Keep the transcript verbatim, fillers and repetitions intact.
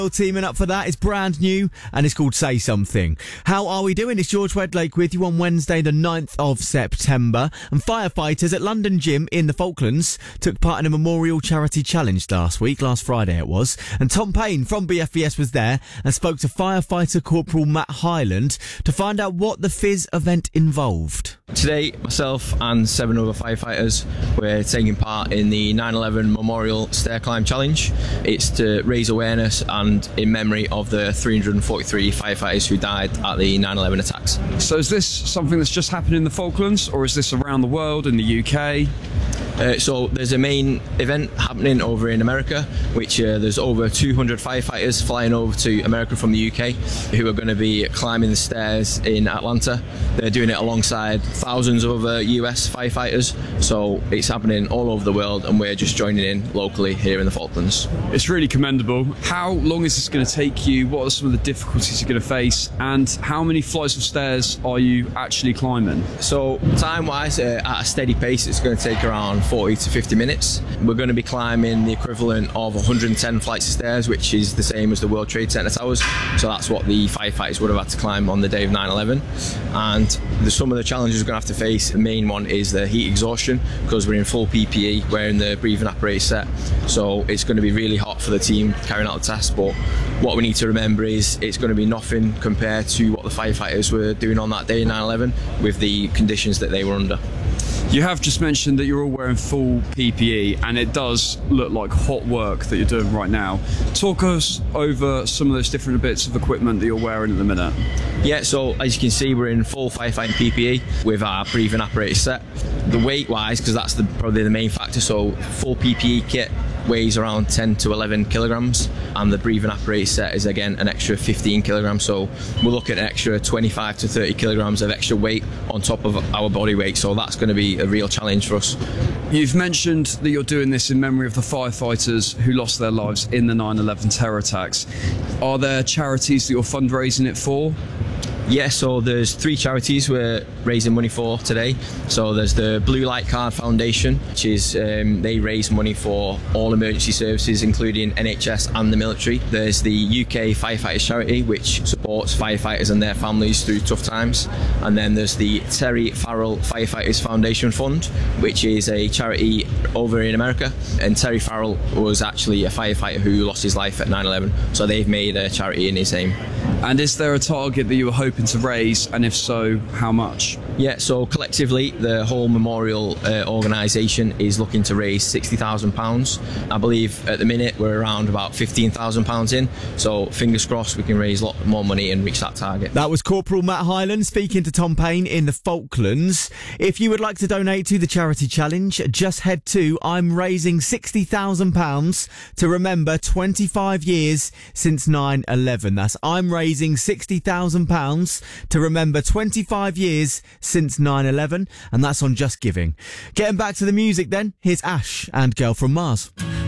Teaming up for that is brand new and it's called Say Something. How are we doing? It's George Wedlake with you on Wednesday the ninth of September, and firefighters at London Gym in the Falklands took part in a memorial charity challenge last week, last Friday it was, and Tom Payne from B F V S was there and spoke to firefighter Corporal Matt Hyland to find out what the Fizz event involved. Today, myself and seven other firefighters were taking part in the nine eleven Memorial Stair Climb Challenge. It's to raise awareness and in memory of the three hundred forty-three firefighters who died at the nine eleven attacks. So is this something that's just happened in the Falklands, or is this around the world, in the U K? Uh, so there's a main event happening over in America, which uh, there's over two hundred firefighters flying over to America from the U K who are going to be climbing the stairs in Atlanta. They're doing it alongside thousands of other U S firefighters, so it's happening all over the world and we're just joining in locally here in the Falklands. It's really commendable. How long is this going to take you? What are some of the difficulties you're going to face, and how many flights of stairs are you actually climbing? So time-wise, uh, at a steady pace, it's going to take around forty to fifty minutes. We're going to be climbing the equivalent of one hundred ten flights of stairs, which is the same as the World Trade Center towers. So that's what the firefighters would have had to climb on the day of nine eleven. And the, some of the challenges we're going to have to face, the main one is the heat exhaustion, because we're in full P P E, wearing the breathing apparatus set. So it's going to be really hot for the team carrying out the task. But what we need to remember is it's going to be nothing compared to what the firefighters were doing on that day in nine eleven with the conditions that they were under. You have just mentioned that you're all wearing full P P E, and it does look like hot work that you're doing right now. Talk us over some of those different bits of equipment that you're wearing at the minute. Yeah, so as you can see, we're in full firefighting P P E with our breathing apparatus set. The weight-wise, because that's the, probably the main factor, so full P P E kit weighs around ten to eleven kilograms, and the breathing apparatus set is again an extra fifteen kilograms, so we'll look at an extra twenty-five to thirty kilograms of extra weight on top of our body weight, so that's going to be a real challenge for us. You've mentioned that you're doing this in memory of the firefighters who lost their lives in the nine eleven terror attacks. Are there charities that you're fundraising it for? Yeah, so there's three charities we're raising money for today. So there's the Blue Light Card Foundation, which is, um, they raise money for all emergency services, including N H S and the military. There's the U K Firefighters Charity, which supports firefighters and their families through tough times. And then there's the Terry Farrell Firefighters Foundation Fund, which is a charity over in America. And Terry Farrell was actually a firefighter who lost his life at nine eleven. So they've made a charity in his name. And is there a target that you were hoping to raise, and if so, how much? Yeah, so collectively the whole memorial uh, organisation is looking to raise sixty thousand pounds. I believe at the minute we're around about fifteen thousand pounds in, so fingers crossed we can raise a lot more money and reach that target. That was Corporal Matt Hyland speaking to Tom Payne in the Falklands. If you would like to donate to the charity challenge, just head to I'm raising sixty thousand pounds to remember twenty-five years since nine eleven. That's I'm raising sixty thousand pounds to remember twenty-five years since nine eleven, and that's on Just Giving. Getting back to the music then, here's Ash and Girl from Mars.